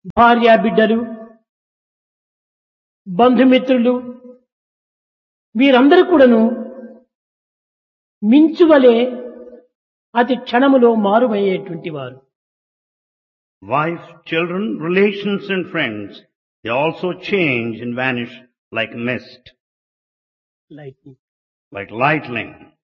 భార్యా బిడ్డలు, బంధుమిత్రులు వీరందరూ కూడాను మించువలే అతి క్షణములో మారుమయ్యేటువంటి వారు. Wife, children, relations and friends, they also change and vanish like mist, lightning. like lightning.